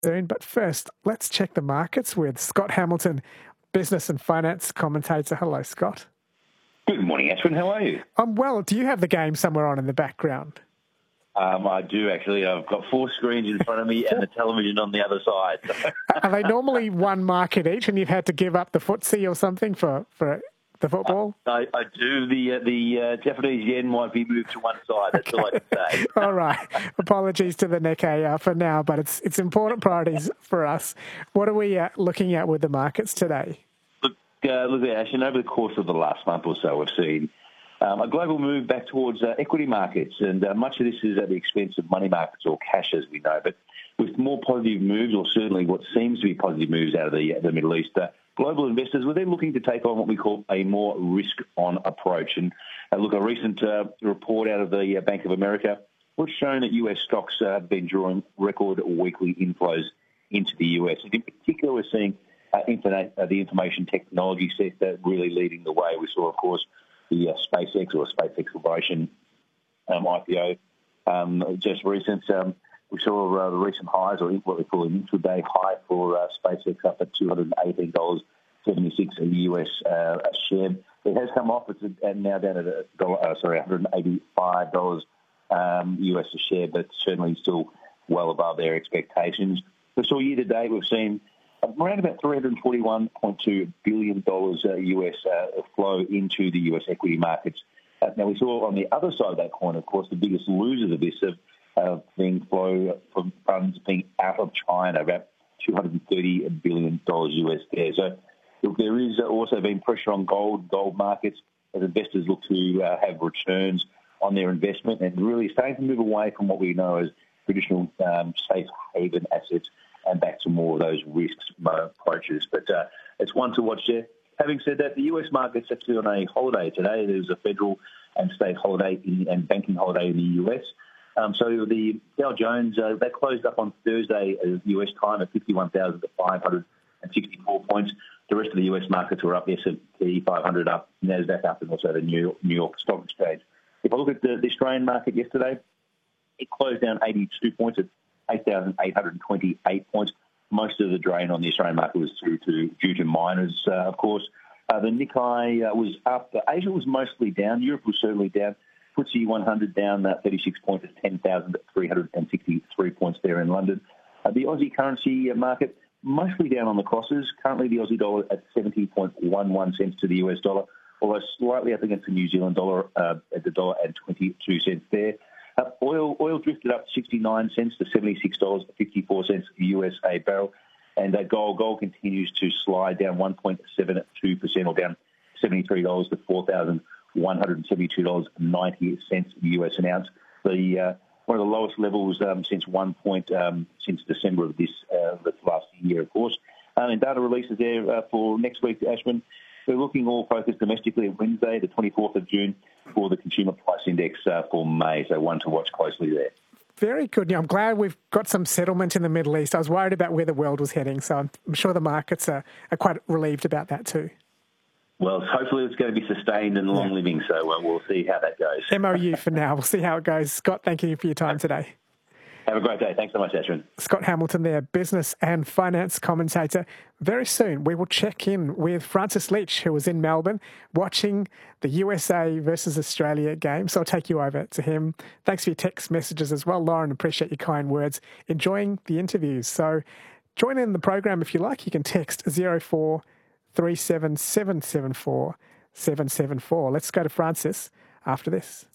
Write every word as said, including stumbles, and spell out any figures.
Soon, but first, let's check the markets with Scott Hamilton, business and finance commentator. Hello, Scott. Good morning, Ashwin. How are you? I'm well. Do you have the game somewhere on in the background? Um, I do, actually. I've got four screens in front of me and the television on the other side. Are they normally one market each and you've had to give up the footsie or something for, for the football? I, I do. The uh, the uh, Japanese yen might be moved to one side. That's okay. All I can say. All right. Apologies to the Nikkei uh, for now, but it's it's important priorities for us. What are we uh, looking at with the markets today? Look, uh, look, Ashwin, over the course of the last month or so, we've seen um, a global move back towards uh, equity markets, and uh, much of this is at the expense of money markets or cash, as we know. But with more positive moves, or certainly what seems to be positive moves out of the, the Middle East, uh, global investors were then looking to take on what we call a more risk-on approach. And uh, look, a recent uh, report out of the uh, Bank of America was shown that U S stocks uh, have been drawing record weekly inflows into the U S. And in particular, we're seeing uh, internet, uh, the information technology sector really leading the way. We saw, of course, the uh, SpaceX or Space Exploration um, I P O um, just recent. Um, We saw uh, the recent highs, or what we call an intraday high for uh, SpaceX, up at two hundred eighteen dollars seventy-six a U S uh, a share. It has come off. It's uh, now down at a dollar, uh, sorry, one hundred eighty-five dollars um, U S a share, but certainly still well above their expectations. We saw year to date, we've seen around about three hundred forty-one point two billion dollars uh, U S uh, flow into the U S equity markets. Uh, now, we saw on the other side of that coin, of course, the biggest losers of this have Uh, being flow from funds being out of China, about two hundred thirty billion dollars U S there. So look, there is also been pressure on gold, gold markets as investors look to uh, have returns on their investment and really starting to move away from what we know as traditional um, safe haven assets and back to more of those risks approaches. But uh, it's one to watch there. Having said that, the U S market's actually on a holiday today. There's a federal and state holiday in, and banking holiday in the U S. Um, so the Dow Jones, uh, they closed up on Thursday uh, U S time at fifty-one thousand five hundred sixty-four points. The rest of the U S markets were up, S and P five hundred up, NASDAQ up, and also the New York, New York Stock Exchange. If I look at the, the Australian market yesterday, it closed down eighty-two points at eight thousand eight hundred twenty-eight points. Most of the drain on the Australian market was due to, due to miners, uh, of course. Uh, the Nikkei uh, was up. Asia was mostly down. Europe was certainly down. F T S E one hundred down uh, thirty-six points at ten thousand three hundred sixty-three points there in London. Uh, the Aussie currency market mostly down on the crosses. Currently the Aussie dollar at seventy point one one cents to the U S dollar, although slightly up against the New Zealand dollar uh, at the dollar and twenty-two cents there. Uh, oil oil drifted up sixty-nine cents to seventy-six dollars fifty-four U S a barrel. And uh, gold gold continues to slide down one point seven two percent or down seventy-three dollars to four thousand one hundred seventy-two dollars ninety U S an ounce. The uh, one of the lowest levels um, since one point um, since December of this uh, this last year, of course. Um, and data releases there uh, for next week, Ashwin. We're looking all focused domestically at Wednesday, the twenty-fourth of June, for the Consumer Price Index uh, for May. So one to watch closely there. Very good. Yeah, I'm glad we've got some settlement in the Middle East. I was worried about where the world was heading, so I'm, I'm sure the markets are, are quite relieved about that too. Well, hopefully it's going to be sustained and long living, so uh, we'll see how that goes. M O U for now. We'll see how it goes. Scott, thank you for your time today. Have a great day. Thanks so much, Ashwin. Scott Hamilton there, business and finance commentator. Very soon we will check in with Francis Leach, who was in Melbourne watching the U S A versus Australia game. So I'll take you over to him. Thanks for your text messages as well, Lauren. Appreciate your kind words. Enjoying the interviews. So join in the program if you like. You can text zero four three seven seven seven four seven seven four. Let's go to Francis after this.